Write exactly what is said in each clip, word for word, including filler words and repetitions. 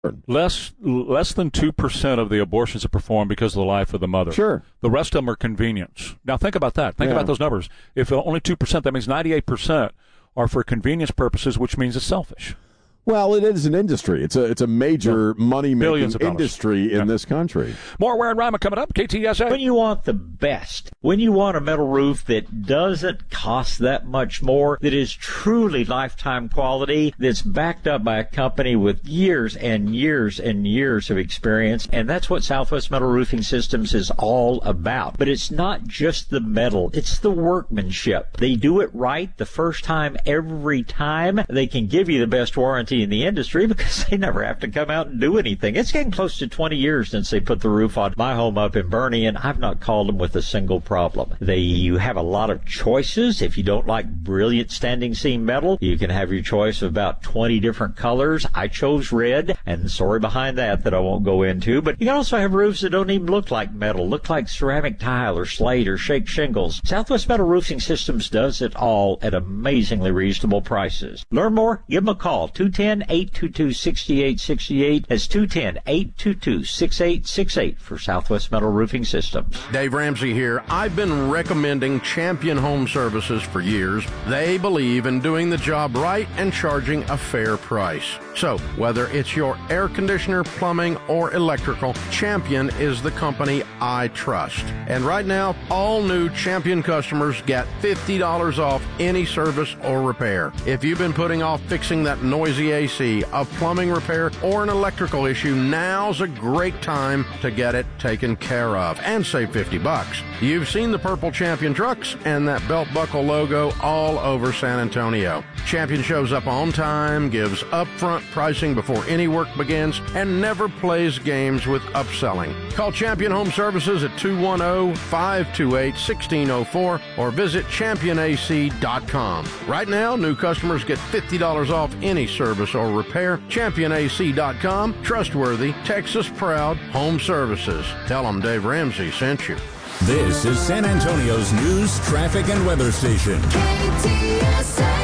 Less less than two percent of the abortions are performed because of the life of the mother. Sure. The rest of them are convenience. Now think about that. Think Yeah. about those numbers. If only two percent, that means ninety-eight percent are for convenience purposes, which means it's selfish. Well, it is an industry. It's a it's a major Yeah. money-making industry in yeah. this country. More Ware and Rima coming up. K T S A. When you want the best, when you want a metal roof that doesn't cost that much more, that is truly lifetime quality, that's backed up by a company with years and years and years of experience, and that's what Southwest Metal Roofing Systems is all about. But it's not just the metal, it's the workmanship. They do it right the first time, every time. They can give you the best warranty in the industry because they never have to come out and do anything. It's getting close to twenty years since they put the roof on my home up in Bernie, and I've not called them with a single problem. They you have a lot of choices. If you don't like brilliant standing seam metal, you can have your choice of about twenty different colors. I chose red, and the story behind that that I won't go into, but you can also have roofs that don't even look like metal, look like ceramic tile or slate or shake shingles. Southwest Metal Roofing Systems does it all at amazingly reasonable prices. Learn more? Give them a call. two one zero, eight two two, six eight six eight. That's two one zero, eight two two, six eight six eight for Southwest Metal Roofing Systems. Dave Ramsey here. I've been recommending Champion Home Services for years. They believe in doing the job right and charging a fair price. So, whether it's your air conditioner, plumbing, or electrical, Champion is the company I trust. And right now, all new Champion customers get fifty dollars off any service or repair. If you've been putting off fixing that noisy A C, a plumbing repair, or an electrical issue, now's a great time to get it taken care of and save fifty bucks. You've seen the purple Champion trucks and that belt buckle logo all over San Antonio. Champion shows up on time, gives upfront pricing before any work begins, and never plays games with upselling. Call Champion Home Services at two one zero, five two eight, one six zero four or visit champion a c dot com. Right now, new customers get fifty dollars off any service or repair. champion a c dot com. Trustworthy, Texas proud home services. Tell them Dave Ramsey sent you. This is San Antonio's news, traffic, and weather station. K T S A.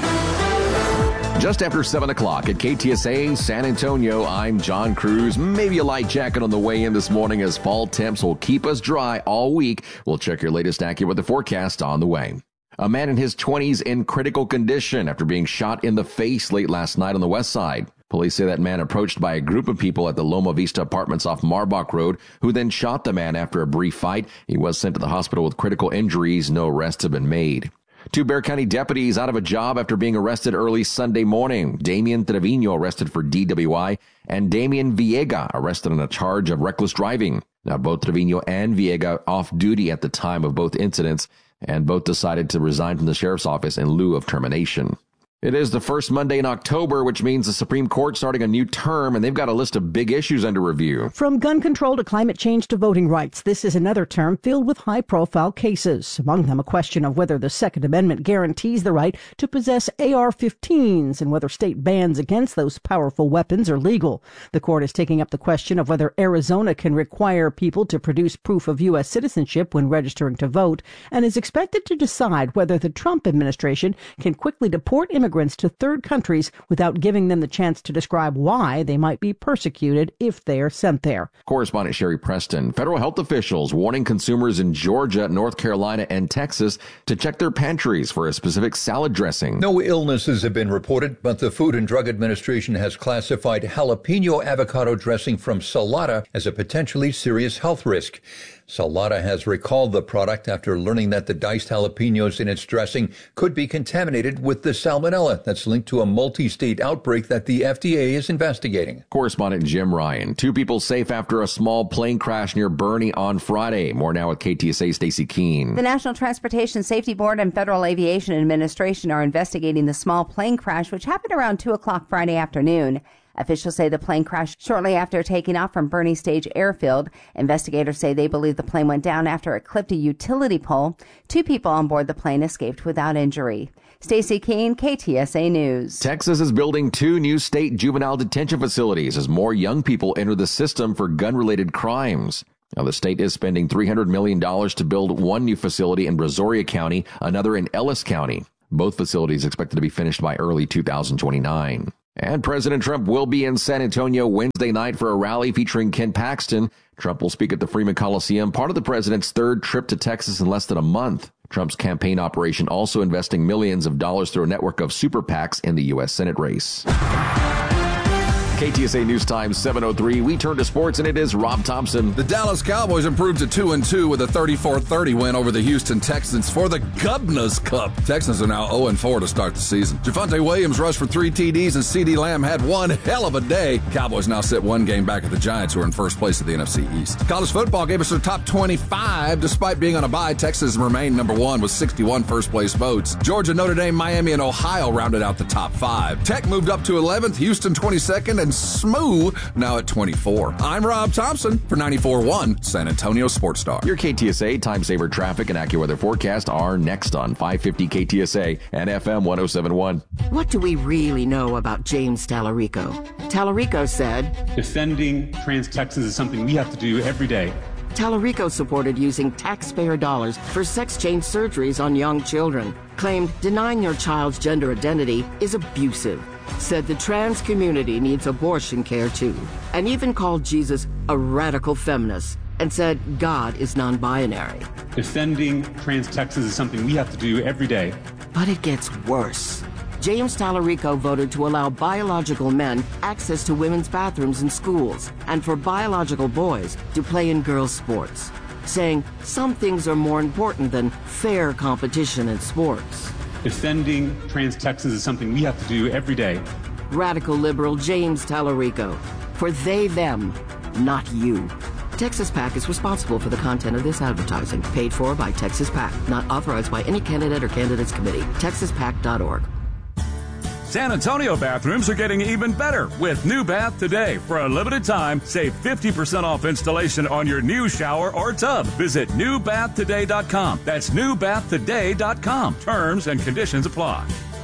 Just after seven o'clock at K T S A San Antonio, I'm John Cruz. Maybe a light jacket on the way in this morning as fall temps will keep us dry all week. We'll check your latest AccuWeather forecast on the way. A man in his twenties in critical condition after being shot in the face late last night on the west side. Police say that man approached by a group of people at the Loma Vista Apartments off Marbach Road, who then shot the man after a brief fight. He was sent to the hospital with critical injuries. No arrests have been made. Two Bexar County deputies out of a job after being arrested early Sunday morning. Damian Trevino arrested for D W I and Damian Viega arrested on a charge of reckless driving. Now, both Trevino and Viega off duty at the time of both incidents, and both decided to resign from the sheriff's office in lieu of termination. It is the first Monday in October, which means the Supreme Court starting a new term, and they've got a list of big issues under review. From gun control to climate change to voting rights, this is another term filled with high-profile cases. Among them, a question of whether the Second Amendment guarantees the right to possess A R fifteens and whether state bans against those powerful weapons are legal. The court is taking up the question of whether Arizona can require people to produce proof of U S citizenship when registering to vote, and is expected to decide whether the Trump administration can quickly deport immigrants to third countries without giving them the chance to describe why they might be persecuted if they are sent there. Correspondent Sherry Preston. Federal health officials warning consumers in Georgia, North Carolina, and Texas to check their pantries for a specific salad dressing. No illnesses have been reported, but the Food and Drug Administration has classified jalapeno avocado dressing from Salata as a potentially serious health risk. Salata has recalled the product after learning that the diced jalapenos in its dressing could be contaminated with the salmonella that's linked to a multi-state outbreak that the F D A is investigating. Correspondent Jim Ryan. Two people safe after a small plane crash near Bernie on Friday. More now with K T S A Stacey Keene. The National Transportation Safety Board and Federal Aviation Administration are investigating the small plane crash, which happened around two o'clock Friday afternoon. Officials say the plane crashed shortly after taking off from Bernie Stage Airfield. Investigators say they believe the plane went down after it clipped a utility pole. Two people on board the plane escaped without injury. Stacey Keene, K T S A News. Texas is building two new state juvenile detention facilities as more young people enter the system for gun-related crimes. Now, the state is spending three hundred million dollars to build one new facility in Brazoria County, another in Ellis County. Both facilities expected to be finished by early two thousand twenty-nine. And President Trump will be in San Antonio Wednesday night for a rally featuring Ken Paxton. Trump will speak at the Freeman Coliseum, part of the president's third trip to Texas in less than a month. Trump's campaign operation also investing millions of dollars through a network of super PACs in the U S Senate race. K T S A News Time seven oh three. We turn to sports, and it is Rob Thompson. The Dallas Cowboys improved to two and two with a thirty-four thirty win over the Houston Texans for the Governors Cup. Texans are now oh and four to start the season. Javonte Williams rushed for three T Ds, and CeeDee Lamb had one hell of a day. Cowboys now sit one game back at the Giants, who are in first place of the N F C East. College football gave us their top twenty-five. Despite being on a bye, Texas remained number one with sixty-one first-place votes. Georgia, Notre Dame, Miami, and Ohio rounded out the top five. Tech moved up to eleventh, Houston twenty-second, and Smooth now at twenty-four. I'm Rob Thompson for ninety-four point one San Antonio Sports Star. Your K T S A time saver traffic and AccuWeather forecast are next on five fifty K T S A and F M one oh seven point one. What do we really know about James Tallarico? Tallarico said, defending trans Texans is something we have to do every day. Tallarico supported using taxpayer dollars for sex change surgeries on young children, claimed denying your child's gender identity is abusive, said the trans community needs abortion care too, and even called Jesus a radical feminist and said God is non-binary. Defending trans Texans is something we have to do every day. But it gets worse. James Tallarico voted to allow biological men access to women's bathrooms in schools and for biological boys to play in girls' sports, saying some things are more important than fair competition in sports. Defending trans Texans is something we have to do every day. Radical liberal James Tallarico. For they, them, not you. Texas PAC is responsible for the content of this advertising, paid for by Texas PAC, not authorized by any candidate or candidates committee. texas pac dot org. San Antonio bathrooms are getting even better with New Bath Today. For a limited time, save fifty percent off installation on your new shower or tub. Visit new bath today dot com. That's new bath today dot com. Terms and conditions apply.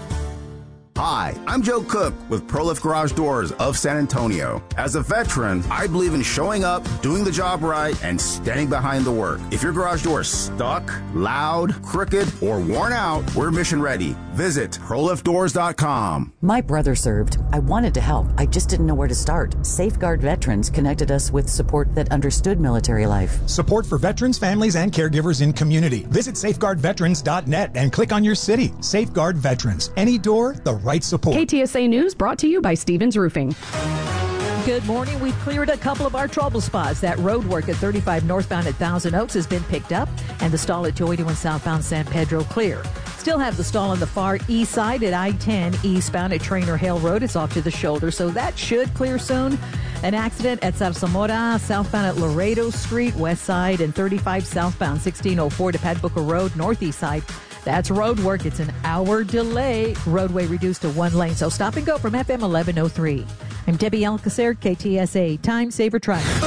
Hi, I'm Joe Cook with ProLift Garage Doors of San Antonio. As a veteran, I believe in showing up, doing the job right, and standing behind the work. If your garage door is stuck, loud, crooked, or worn out, we're mission ready. Visit pro lift doors dot com. My brother served. I wanted to help. I just didn't know where to start. Safeguard Veterans connected us with support that understood military life. Support for veterans, families, and caregivers in community. Visit safeguard veterans dot net and click on your city. Safeguard Veterans. Any door, the right support. K T S A News brought to you by Stevens Roofing. Good morning. We've cleared a couple of our trouble spots. That road work at thirty-five northbound at Thousand Oaks has been picked up, and the stall at two eighty-one southbound San Pedro clear. Still have the stall on the far east side at I ten eastbound at Trainer Hill Road. It's off to the shoulder, so that should clear soon. An accident at Zarzamora, southbound at Laredo Street, west side, and thirty-five southbound sixteen oh four to Pat Booker Road, northeast side. That's road work. It's an hour delay. Roadway reduced to one lane, so stop and go from F M eleven oh three. I'm Debbie Alcacer, K T S A Time Saver Traffic.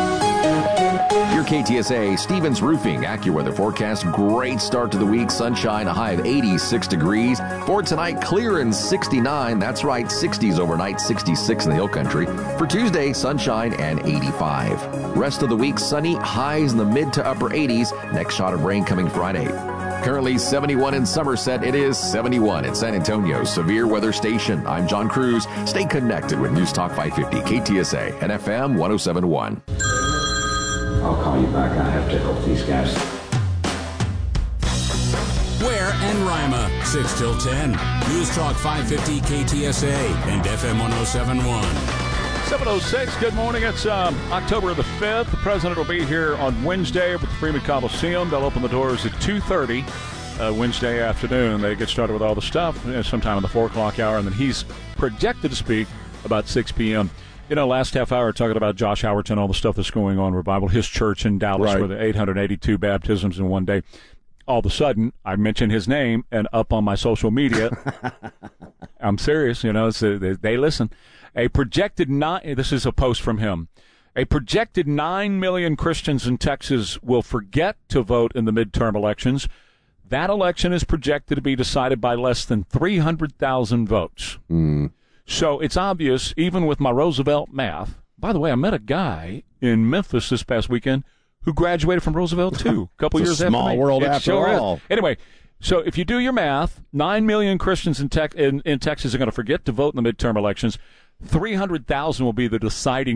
Your K T S A Stevens Roofing AccuWeather forecast. Great start to the week. Sunshine, a high of eighty-six degrees. For tonight, clear and sixty-nine. That's right, sixties overnight, sixty-six in the Hill Country. For Tuesday, sunshine and eighty-five. Rest of the week, sunny, highs in the mid to upper eighties. Next shot of rain coming Friday. Currently seventy-one in Somerset. It is seventy-one at San Antonio's Severe Weather Station. I'm John Cruz. Stay connected with News Talk five fifty K T S A and F M one oh seven point one. I'll call you back. I have to help these guys. Ware and Rima, six till ten. News Talk five fifty K T S A and F M one oh seven point one. seven oh six, good morning. It's um, October the fifth. The president will be here on Wednesday at the Freeman Coliseum. They'll open the doors at two thirty uh, Wednesday afternoon. They get started with all the stuff uh, sometime in the four o'clock hour, and then he's projected to speak about six p.m. You know, last half hour talking about Josh Howerton, all the stuff that's going on in Revival, his church in Dallas, right, where the eight hundred eighty-two baptisms in one day. All of a sudden, I mention his name, and up on my social media, I'm serious, you know, so they, they listen. A projected nine, this is a post from him, a projected nine million Christians in Texas will forget to vote in the midterm elections. That election is projected to be decided by less than three hundred thousand votes. Mm. So it's obvious, even with my Roosevelt math. By the way, I met a guy in Memphis this past weekend who graduated from Roosevelt, too, a couple it's years a after small me. world it after sure all. Is. Anyway, So if you do your math, nine million Christians in, tech, in, in Texas are going to forget to vote in the midterm elections. three hundred thousand will be the deciding